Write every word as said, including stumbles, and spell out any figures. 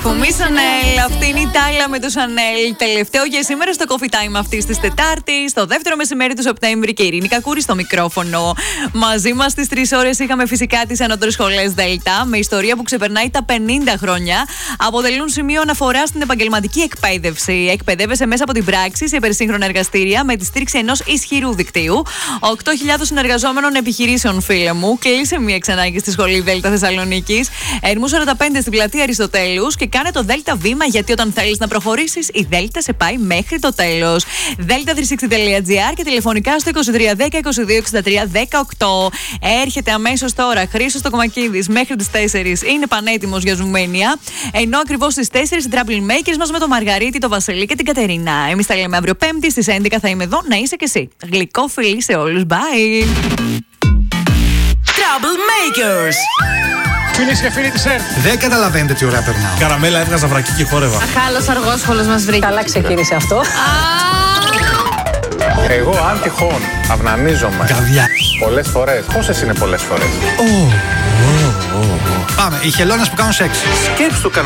Φουμή Σανέλ, αυτή είναι η Τάλα με το Σανέλ. Τελευταίο για σήμερα στο Coffee Time αυτή τη Τετάρτη, στο δεύτερο μεσημέρι του Σεπτέμβρη, και η Ειρήνη Κακούρη στο μικρόφωνο. Μαζί μα στι τρεις ώρες είχαμε φυσικά τις ανώτερες σχολές Δέλτα, με ιστορία που ξεπερνάει τα πενήντα χρόνια. Αποτελούν σημείο αναφορά στην επαγγελματική εκπαίδευση. Εκπαιδεύεσαι μέσα από την πράξη σε υπερσύγχρονα εργαστήρια με τη στήριξη ενός ισχυρού δικτύου. οκτώ χιλιάδες συνεργαζόμενων επιχειρήσεων, φίλε μου. Κλείσε μία εξανάγκη στη σχολή Δέλτα Θεσσαλονίκης. Ερμού σαράντα πέντε στην πλατεία Αριστοτέλους, και κάνε το Δέλτα βήμα, γιατί όταν θέλεις να προχωρήσεις, η Δέλτα σε πάει μέχρι το τέλος. δέλτα τριακόσια εξήντα τελεία τζι άρ και τηλεφωνικά στο είκοσι τρία δέκα είκοσι δύο εξήντα τρία δεκαοκτώ. Έρχεται αμέσως τώρα Χρήστος Τοκομακίδης μέχρι τις τέσσερις. Είναι πανέτοιμος για ζουμένια. Ενώ ακριβώς στις τέσσερις οι Trouble Makers μας με τον Μαργαρίτη, τον Βασιλή και την Κατερίνα. Εμείς τα λέμε αύριο Πέμπτη στις έντεκα. Θα είμαι εδώ, να είσαι κι εσύ. Γλυκό φιλί σε όλους. Bye. Trouble Makers. Φίλες και φίλοι της ΕΡΤ. Δεν καταλαβαίνετε τι ωραία περνάω. Καραμέλα, έβγαζα βρακί και χόρευα. Αχάλος αργόσχολος μας βρήκε. Καλά ξεκίνησε αυτό. Εγώ αν τυχόν αυνανίζομαι Καβιά. πολλές φορές. Πόσες είναι πολλές φορές? Πάμε, οι χελώνες που κάνουν σεξ. Σκέψου κανένα